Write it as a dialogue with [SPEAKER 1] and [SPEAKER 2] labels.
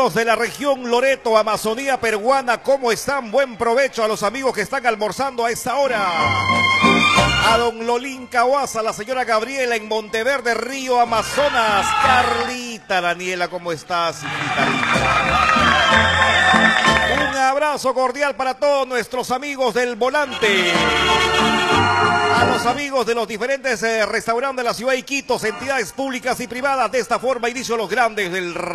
[SPEAKER 1] amigos de la región Loreto, Amazonía peruana, ¿cómo están? Buen provecho a los amigos que están almorzando a esta hora. A don Lolín Cahuasa, la señora Gabriela en Monteverde, Río Amazonas. Carlita, Daniela, ¿cómo estás, hijita linda? Un abrazo cordial para todos nuestros amigos del volante. A los amigos de los diferentes restaurantes de la ciudad de Iquitos, entidades públicas y privadas. De esta forma inicio los grandes del